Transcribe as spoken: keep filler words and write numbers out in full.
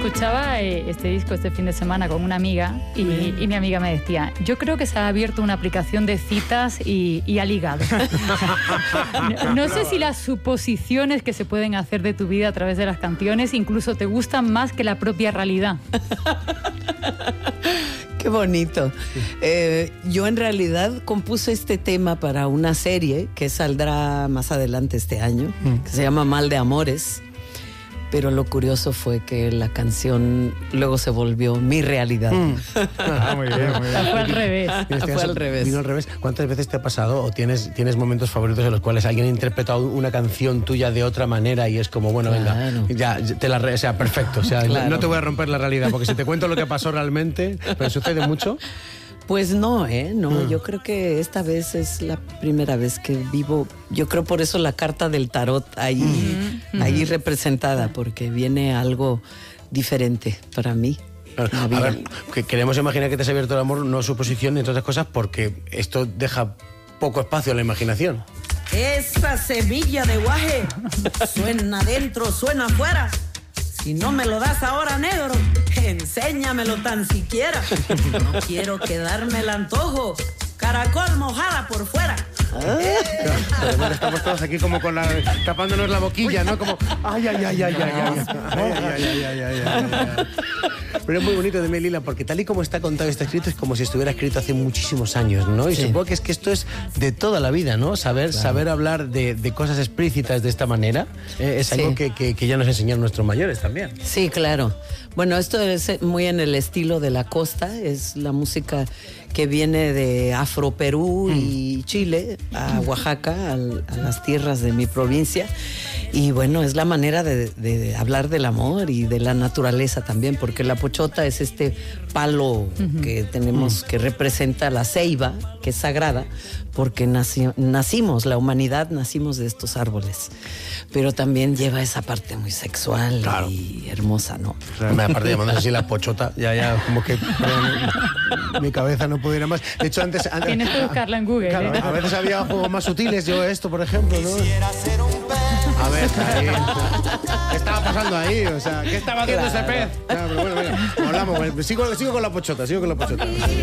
escuchaba eh, este disco este fin de semana con una amiga y, y mi amiga me decía, yo creo que se ha abierto una aplicación de citas y, y ha ligado. No, no sé si las suposiciones que se pueden hacer de tu vida a través de las canciones incluso te gustan más que la propia realidad. Qué bonito. Eh, yo en realidad compuse este tema para una serie que saldrá más adelante este año, mm. que se llama Mal de Amores. Pero lo curioso fue que la canción luego se volvió mi realidad. Mm. Ah, muy bien, muy bien. Fue al revés. Fue al revés. Vino al revés. ¿Cuántas veces te ha pasado o tienes, tienes momentos favoritos en los cuales alguien ha interpretado una canción tuya de otra manera y es como, bueno, claro. venga, ya te la re, o sea, perfecto. O sea, claro. no te voy a romper la realidad porque si te cuento lo que pasó realmente, ¿pero sucede mucho? Pues no, ¿eh? No, mm. yo creo que esta vez es la primera vez que vivo. Yo creo por eso la carta del tarot ahí, mm. ahí mm. representada, porque viene algo diferente para mí. A ver, que queremos imaginar que te has abierto el amor, no suposición, entre otras cosas, porque esto deja poco espacio a la imaginación. Esa semilla de guaje suena adentro, suena afuera. Si no me lo das ahora, negro, enséñamelo tan siquiera. No quiero quedarme el antojo, caracol mojada por fuera. Ah. Pero bueno, estamos todos aquí como con la tapándonos la boquilla, ¿no? Como ay, ay, ay, ay, ay, ay, ay, ay, ay, ay, ay, ay. Pero es muy bonito de Melila porque tal y como está contado este escrito es como si estuviera escrito hace muchísimos años, ¿no? Y sí. supongo que es que esto es de toda la vida, ¿no? Saber, claro. saber hablar de, de cosas explícitas de esta manera eh, es sí. algo que, que, que ya nos enseñaron nuestros mayores también. Sí, claro. Bueno, esto es muy en el estilo de la costa, es la música que viene de Afro Perú mm. y Chile a Oaxaca, a, a las tierras de mi provincia. Y bueno, es la manera de, de, de hablar del amor y de la naturaleza también, porque la pochota es este palo uh-huh. que tenemos uh-huh. que representa la ceiba, que es sagrada, porque naci, nacimos, la humanidad nacimos de estos árboles. Pero también lleva esa parte muy sexual claro. y hermosa, ¿no? Claro, aparte llamándose así la pochota, ya, ya, como que mi, mi cabeza no pudiera más. De hecho, antes... antes Tienes que buscarla en Google. Claro, ¿eh? A veces había juegos más sutiles, yo esto, por ejemplo, ¿no? A ver, ahí. ¿Qué estaba pasando ahí? O sea, ¿qué estaba haciendo claro. ese pez? Claro, pero bueno, mira, hablamos, sigo, sigo con la pochota, sigo con la pochota.